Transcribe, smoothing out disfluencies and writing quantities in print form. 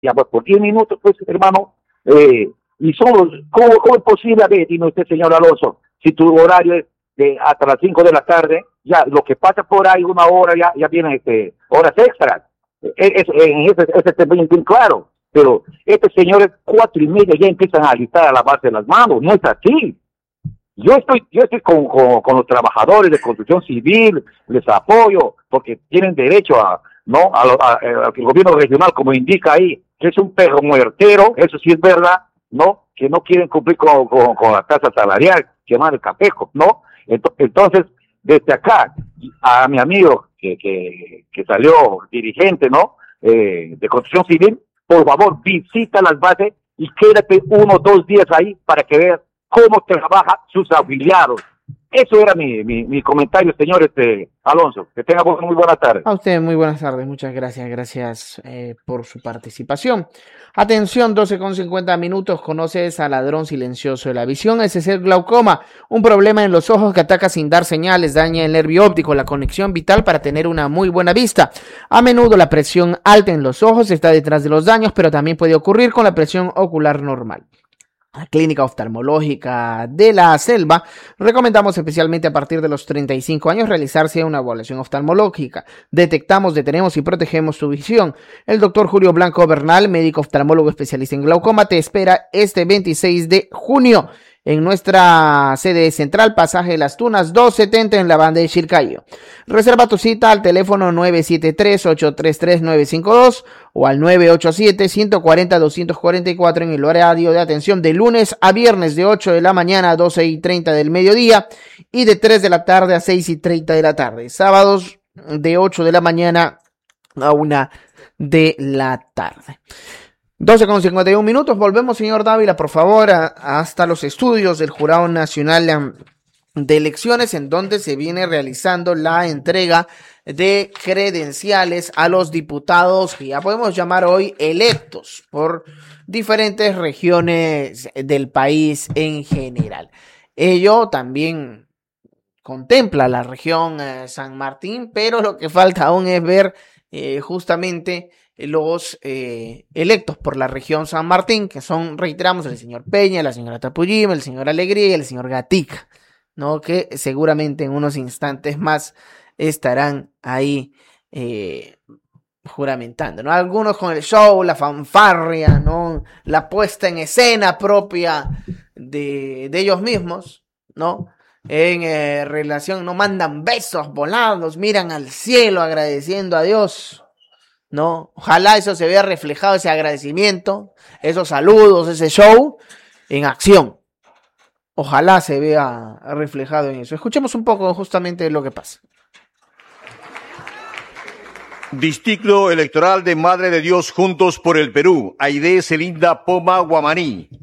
ya pues por 10 minutos, pues hermano, y ¿cómo es posible, a ver, dime usted, señor Alonso, si tu horario es hasta las 5 de la tarde, ya lo que pasa por ahí una hora ya vienen horas extras. Ese tema es bien claro, pero estos señores 4:30 ya empiezan a alistar a lavarse las manos, no es así. Yo estoy con los trabajadores de construcción civil, les apoyo, porque tienen derecho a que el gobierno regional, como indica ahí, que es un perro muertero, eso sí es verdad, ¿no? Que no quieren cumplir con la tasa salarial, que más el capejo, ¿no? Entonces, desde acá, a mi amigo que salió dirigente, ¿no? De construcción civil, por favor, visita las bases y quédate 1 o 2 días ahí para que veas cómo trabaja sus afiliados. Eso era mi comentario, señor Alonso. Que tenga muy buena tarde. A usted muy buenas tardes, muchas gracias. Gracias por su participación. Atención, 12:50. ¿Conoces al ladrón silencioso de la visión? Ese es el glaucoma, un problema en los ojos que ataca sin dar señales, daña el nervio óptico, la conexión vital para tener una muy buena vista. A menudo la presión alta en los ojos está detrás de los daños, pero también puede ocurrir con la presión ocular normal. La Clínica Oftalmológica de la Selva recomendamos especialmente a partir de los 35 años realizarse una evaluación oftalmológica. Detectamos, detenemos y protegemos tu visión. El doctor Julio Blanco Bernal, médico oftalmólogo especialista en glaucoma, te espera este 26 de junio en nuestra sede central, Pasaje de las Tunas 270 en la banda de Chircayo. Reserva tu cita al teléfono 973-833-952 o al 987-140-244 en el horario de atención de lunes a viernes de 8 de la mañana a 12:30 del mediodía y de 3 de la tarde a 6:30 de la tarde. Sábados de 8 de la mañana a 1 de la tarde. 12:51. Volvemos, señor Dávila, por favor, hasta los estudios del Jurado Nacional de Elecciones, en donde se viene realizando la entrega de credenciales a los diputados que ya podemos llamar hoy electos por diferentes regiones del país en general. Ello también contempla la región San Martín, pero lo que falta aún es ver justamente los electos por la región San Martín, que son, reiteramos, el señor Peña, la señora Tapullima, el señor Alegría y el señor Gatica, ¿no? Que seguramente en unos instantes más estarán ahí juramentando, ¿no? Algunos con el show, la fanfarria, ¿no? La puesta en escena propia de ellos mismos, ¿no? En relación, no mandan besos volados, miran al cielo agradeciendo a Dios, ¿no? Ojalá eso se vea reflejado, ese agradecimiento, esos saludos, ese show en acción. Ojalá se vea reflejado en eso. Escuchemos un poco justamente lo que pasa. Distrito Electoral de Madre de Dios Juntos por el Perú, Aide Celinda Poma Guamaní.